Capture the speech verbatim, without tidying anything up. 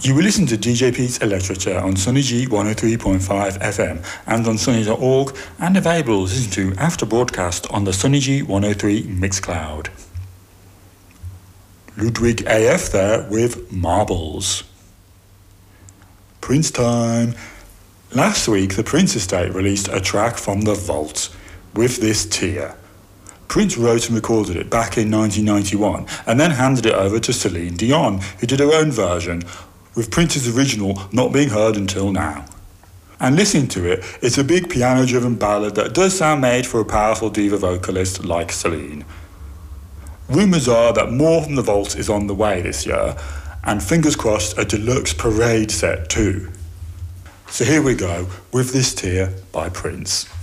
You will listen to D J Pete's Electrochair on Sunny G one oh three point five F M and on sunny dot org, and available to listen to after broadcast on the Sunny G one oh three Mixcloud. Ludwig A F there with Marbles. Prince time. Last week, the Prince estate released a track from the vault, With This Tear. Prince wrote and recorded it back in nineteen ninety-one and then handed it over to Celine Dion, who did her own version, with Prince's original not being heard until now. And listening to it, it's a big piano-driven ballad that does sound made for a powerful diva vocalist like Celine. Rumours are that more from the vault is on the way this year, and fingers crossed a deluxe parade set too. So here we go, With This Tear by Prince.